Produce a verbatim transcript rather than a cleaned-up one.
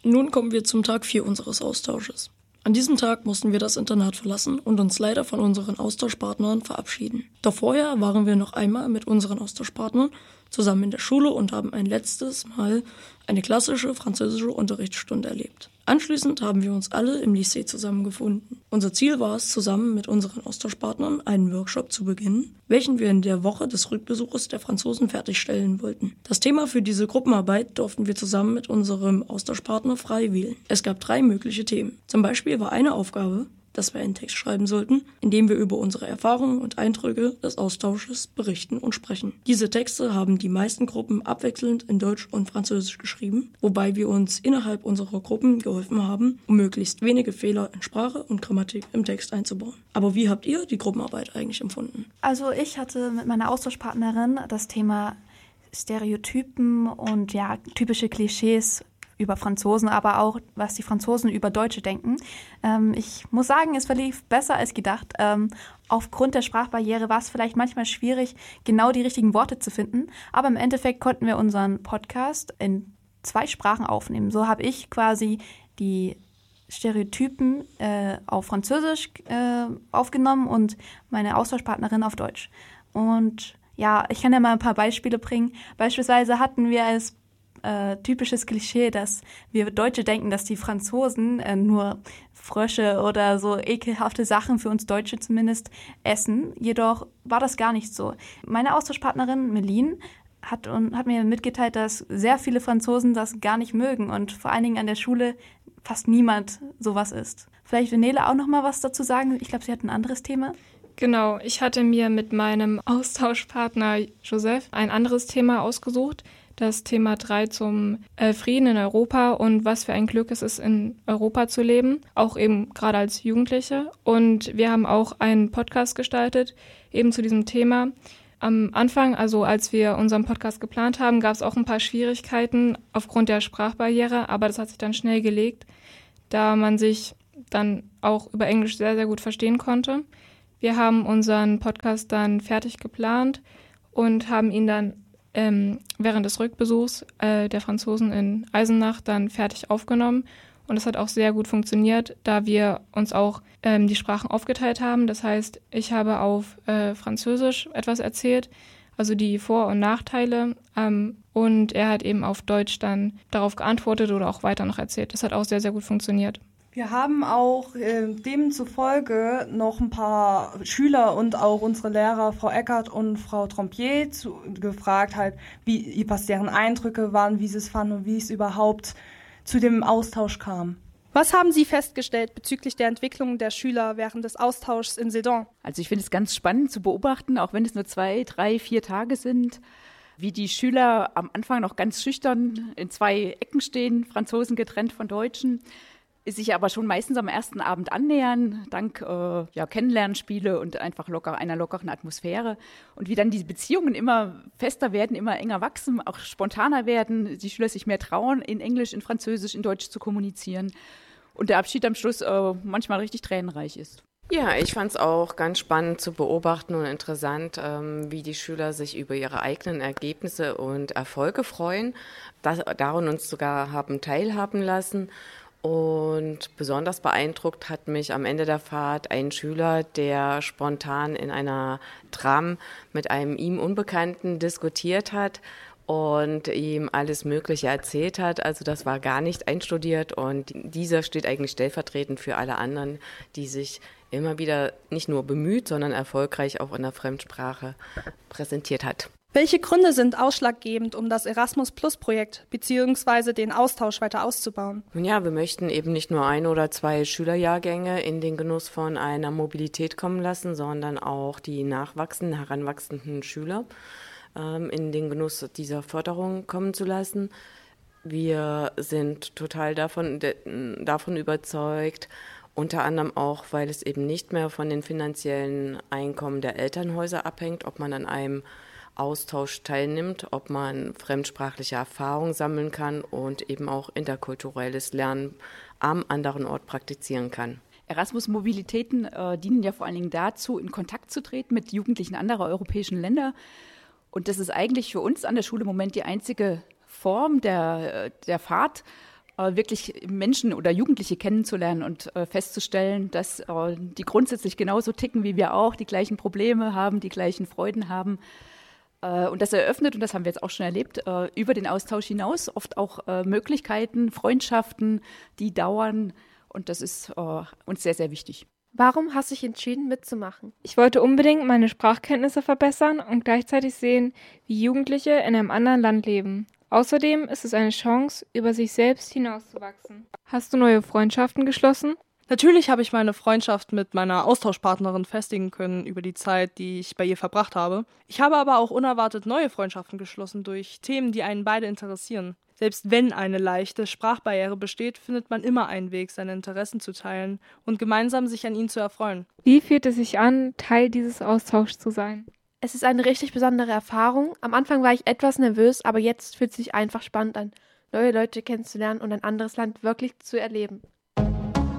Nun kommen wir zum Tag vier unseres Austausches. An diesem Tag mussten wir das Internat verlassen und uns leider von unseren Austauschpartnern verabschieden. Doch vorher waren wir noch einmal mit unseren Austauschpartnern zusammen in der Schule und haben ein letztes Mal eine klassische französische Unterrichtsstunde erlebt. Anschließend haben wir uns alle im Lycée zusammengefunden. Unser Ziel war es, zusammen mit unseren Austauschpartnern einen Workshop zu beginnen, welchen wir in der Woche des Rückbesuches der Franzosen fertigstellen wollten. Das Thema für diese Gruppenarbeit durften wir zusammen mit unserem Austauschpartner frei wählen. Es gab drei mögliche Themen. Zum Beispiel war eine Aufgabe, dass wir einen Text schreiben sollten, in dem wir über unsere Erfahrungen und Eindrücke des Austausches berichten und sprechen. Diese Texte haben die meisten Gruppen abwechselnd in Deutsch und Französisch geschrieben, wobei wir uns innerhalb unserer Gruppen geholfen haben, um möglichst wenige Fehler in Sprache und Grammatik im Text einzubauen. Aber wie habt ihr die Gruppenarbeit eigentlich empfunden? Also ich hatte mit meiner Austauschpartnerin das Thema Stereotypen und ja typische Klischees über Franzosen, aber auch, was die Franzosen über Deutsche denken. Ähm, ich muss sagen, es verlief besser als gedacht. Ähm, aufgrund der Sprachbarriere war es vielleicht manchmal schwierig, genau die richtigen Worte zu finden, aber im Endeffekt konnten wir unseren Podcast in zwei Sprachen aufnehmen. So habe ich quasi die Stereotypen äh, auf Französisch äh, aufgenommen und meine Austauschpartnerin auf Deutsch. Und ja, ich kann ja mal ein paar Beispiele bringen. Beispielsweise hatten wir als Äh, typisches Klischee, dass wir Deutsche denken, dass die Franzosen äh, nur Frösche oder so ekelhafte Sachen, für uns Deutsche zumindest, essen. Jedoch war das gar nicht so. Meine Austauschpartnerin Meline hat, hat mir mitgeteilt, dass sehr viele Franzosen das gar nicht mögen und vor allen Dingen an der Schule fast niemand sowas isst. Vielleicht will Nele auch noch mal was dazu sagen. Ich glaube, sie hat ein anderes Thema. Genau, ich hatte mir mit meinem Austauschpartner Joseph ein anderes Thema ausgesucht. Das Thema drei zum äh, Frieden in Europa und was für ein Glück es ist, in Europa zu leben, auch eben gerade als Jugendliche. Und wir haben auch einen Podcast gestaltet, eben zu diesem Thema. Am Anfang, also als wir unseren Podcast geplant haben, gab es auch ein paar Schwierigkeiten aufgrund der Sprachbarriere, aber das hat sich dann schnell gelegt, da man sich dann auch über Englisch sehr, sehr gut verstehen konnte. Wir haben unseren Podcast dann fertig geplant und haben ihn dann Ähm, während des Rückbesuchs äh, der Franzosen in Eisenach dann fertig aufgenommen. Und das hat auch sehr gut funktioniert, da wir uns auch ähm, die Sprachen aufgeteilt haben. Das heißt, ich habe auf äh, Französisch etwas erzählt, also die Vor- und Nachteile. Ähm, und er hat eben auf Deutsch dann darauf geantwortet oder auch weiter noch erzählt. Das hat auch sehr, sehr gut funktioniert. Wir haben auch äh, demzufolge noch ein paar Schüler und auch unsere Lehrer, Frau Eckert und Frau Trompier, zu, gefragt, halt, wie, was deren Eindrücke waren, wie sie es fanden und wie es überhaupt zu dem Austausch kam. Was haben Sie festgestellt bezüglich der Entwicklung der Schüler während des Austauschs in Sedan? Also ich finde es ganz spannend zu beobachten, auch wenn es nur zwei, drei, vier Tage sind, wie die Schüler am Anfang noch ganz schüchtern in zwei Ecken stehen, Franzosen getrennt von Deutschen, sich aber schon meistens am ersten Abend annähern, dank äh, ja, Kennenlernspiele und einfach locker, einer lockeren Atmosphäre. Und wie dann die Beziehungen immer fester werden, immer enger wachsen, auch spontaner werden, die Schüler sich mehr trauen, in Englisch, in Französisch, in Deutsch zu kommunizieren. Und der Abschied am Schluss äh, manchmal richtig tränenreich ist. Ja, ich fand es auch ganz spannend zu beobachten und interessant, ähm, wie die Schüler sich über ihre eigenen Ergebnisse und Erfolge freuen, das, daran uns sogar haben teilhaben lassen. Und besonders beeindruckt hat mich am Ende der Fahrt ein Schüler, der spontan in einer Tram mit einem ihm Unbekannten diskutiert hat und ihm alles Mögliche erzählt hat. Also das war gar nicht einstudiert und dieser steht eigentlich stellvertretend für alle anderen, die sich immer wieder nicht nur bemüht, sondern erfolgreich auch in der Fremdsprache präsentiert hat. Welche Gründe sind ausschlaggebend, um das Erasmus-Plus-Projekt bzw. den Austausch weiter auszubauen? Nun ja, wir möchten eben nicht nur ein oder zwei Schülerjahrgänge in den Genuss von einer Mobilität kommen lassen, sondern auch die nachwachsenden, heranwachsenden Schüler ähm, in den Genuss dieser Förderung kommen zu lassen. Wir sind total davon, de, davon überzeugt, unter anderem auch, weil es eben nicht mehr von den finanziellen Einkommen der Elternhäuser abhängt, ob man an einem Austausch teilnimmt, ob man fremdsprachliche Erfahrungen sammeln kann und eben auch interkulturelles Lernen am anderen Ort praktizieren kann. Erasmus-Mobilitäten äh, dienen ja vor allen Dingen dazu, in Kontakt zu treten mit Jugendlichen anderer europäischen Länder. Und das ist eigentlich für uns an der Schule im Moment die einzige Form der, der Fahrt, wirklich Menschen oder Jugendliche kennenzulernen und äh, festzustellen, dass äh, die grundsätzlich genauso ticken wie wir auch, die gleichen Probleme haben, die gleichen Freuden haben. Äh, und das eröffnet, und das haben wir jetzt auch schon erlebt, äh, über den Austausch hinaus oft auch äh, Möglichkeiten, Freundschaften, die dauern. Und das ist äh, uns sehr, sehr wichtig. Warum hast du dich entschieden, mitzumachen? Ich wollte unbedingt meine Sprachkenntnisse verbessern und gleichzeitig sehen, wie Jugendliche in einem anderen Land leben. Außerdem ist es eine Chance, über sich selbst hinauszuwachsen. Hast du neue Freundschaften geschlossen? Natürlich habe ich meine Freundschaft mit meiner Austauschpartnerin festigen können über die Zeit, die ich bei ihr verbracht habe. Ich habe aber auch unerwartet neue Freundschaften geschlossen durch Themen, die einen beide interessieren. Selbst wenn eine leichte Sprachbarriere besteht, findet man immer einen Weg, seine Interessen zu teilen und gemeinsam sich an ihnen zu erfreuen. Wie fühlt es sich an, Teil dieses Austauschs zu sein? Es ist eine richtig besondere Erfahrung. Am Anfang war ich etwas nervös, aber jetzt fühlt es sich einfach spannend an, neue Leute kennenzulernen und ein anderes Land wirklich zu erleben.